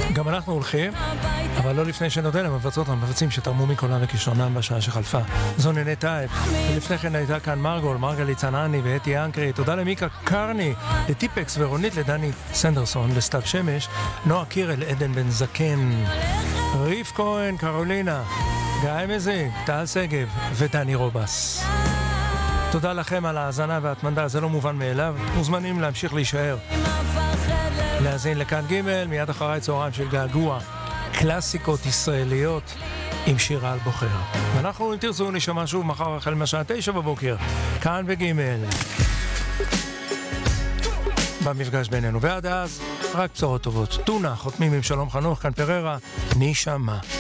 גם אנחנו הולכים, אבל לא לפני שנודה למבצעות המבצעים שתרמו מקולם וכישרונם בשעה שחלפה. זו ננה טייב, ולפני כן הייתה כאן מרגלי צנעני ואתי אנקרי. תודה למיקה קרני, לטיפקס ורונית, לדני סנדרסון, לסתיו שמש, נועה קירל, עדן בן זקן, ריף כהן, קרולינה, גיא מזיק, טל סגב ודני רובס. תודה לכם על ההאזנה וההתמדה, זה לא מובן מאליו. מוזמנים להמשיך להישאר, להאזין לכאן ג', מיד אחרי צהריים של געגוע, קלאסיקות ישראליות עם שירה על בוחר. ואנחנו, אם תרצו, נשמע שוב מחר החל מהשעה 9 בבוקר, כאן בג' במפגש בינינו. ועד אז, רק בשורות טובות. טונה, חותמים עם שלום חנוך, כאן פררה, נשמה.